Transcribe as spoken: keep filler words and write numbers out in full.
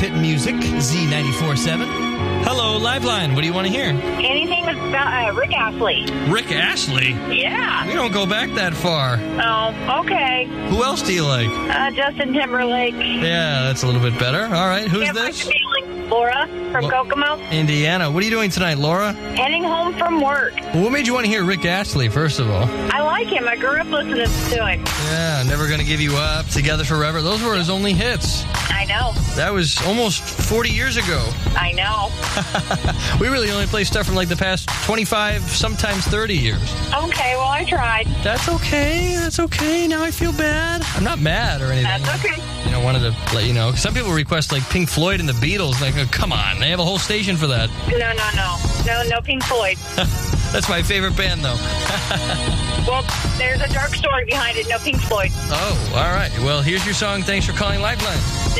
hit music, Z ninety-four point seven. Hello, Liveline. What do you want to hear? Anything about uh, Rick Astley. Rick Astley? Yeah. We don't go back that far. Oh, okay. Who else do you like? Uh, Justin Timberlake. Yeah, that's a little bit better. All right, who's Can't this? Fight the Feeling. Laura from Lo- Kokomo. Indiana. What are you doing tonight, Laura? Heading home from work. Well, what made you want to hear Rick Astley, first of all? I like him. I grew up listening to him. Yeah, Never Gonna Give You Up, Together Forever. Those were his only hits. I know. That was almost forty years ago. I know. We really only play stuff from like the past twenty-five, sometimes thirty years. Okay, well, I tried. That's okay. That's okay. Now I feel bad. I'm not mad or anything. That's okay. You know, wanted to let you know. Some people request like Pink Floyd and the Beatles. Like, oh, come on. They have a whole station for that. No, no, no. No, no Pink Floyd. That's my favorite band, though. Well, there's a dark story behind it. No Pink Floyd. Oh, all right. Well, here's your song. Thanks for calling Lifeline.